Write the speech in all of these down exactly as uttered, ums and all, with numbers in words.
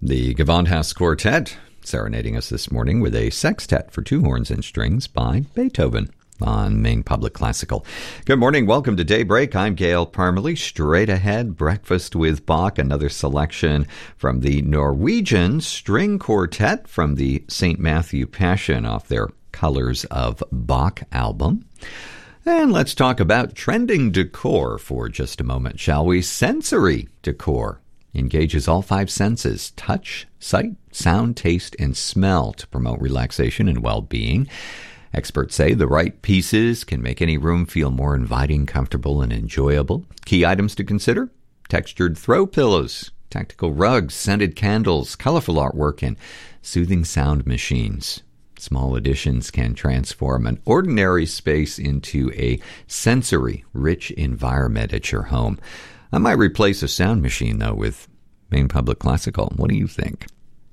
The Gewandhaus Quartet serenading us this morning with a sextet for two horns and strings by Beethoven on Maine Public Classical. Good morning. Welcome to Daybreak. I'm Gail Parmalee. Straight ahead, Breakfast with Bach, another selection from the Norwegian String Quartet from the Saint Matthew Passion off their Colors of Bach album. And let's talk about trending decor for just a moment, shall we? Sensory decor engages all five senses: touch, sight, sound, taste, and smell to promote relaxation and well-being. Experts say the right pieces can make any room feel more inviting, comfortable, and enjoyable. Key items to consider: textured throw pillows, tactical rugs, scented candles, colorful artwork, and soothing sound machines. Small additions can transform an ordinary space into a sensory-rich environment at your home. I might replace a sound machine, though, with Maine Public Classical. What do you think?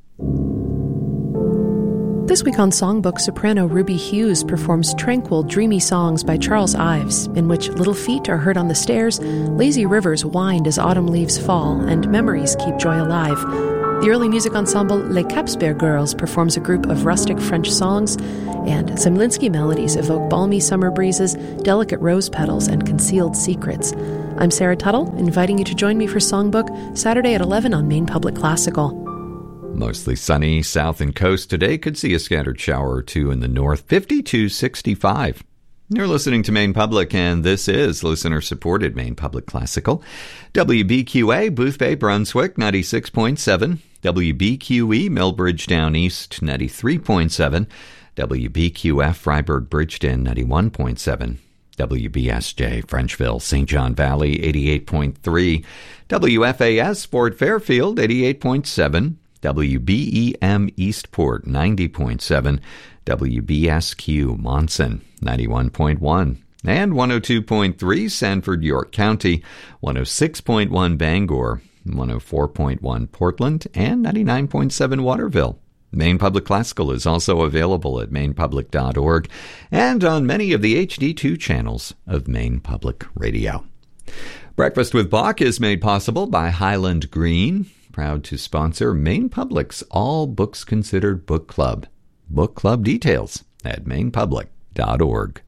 This week on Songbook, soprano Ruby Hughes performs tranquil, dreamy songs by Charles Ives, in which little feet are heard on the stairs, lazy rivers wind as autumn leaves fall, and memories keep joy alive. The early music ensemble Les Capsberg Girls performs a group of rustic French songs, and Zemlinsky melodies evoke balmy summer breezes, delicate rose petals, and concealed secrets. I'm Sarah Tuttle, inviting you to join me for Songbook Saturday at eleven on Maine Public Classical. Mostly sunny south and coast today. Could see a scattered shower or two in the north. fifty-two sixty-five. You're listening to Maine Public, and this is listener-supported Maine Public Classical. W B Q A, Boothbay, Brunswick, ninety-six point seven. W B Q E, Millbridge Down East, ninety-three point seven. W B Q F, Freiburg, Bridgeton, ninety-one point seven. W B S J, Frenchville, Saint John Valley, eighty-eight point three. W F A S, Fort Fairfield, eighty-eight point seven. W B E M, Eastport, ninety point seven. W B S Q, Monson, ninety-one point one. And one oh two point three, Sanford, York County, one oh six point one, Bangor, one oh four point one, Portland, and ninety-nine point seven, Waterville. Maine Public Classical is also available at maine public dot org and on many of the H D two channels of Maine Public Radio. Breakfast with Bach is made possible by Highland Green, proud to sponsor Maine Public's All Books Considered Book Club. Book club details at maine public dot org.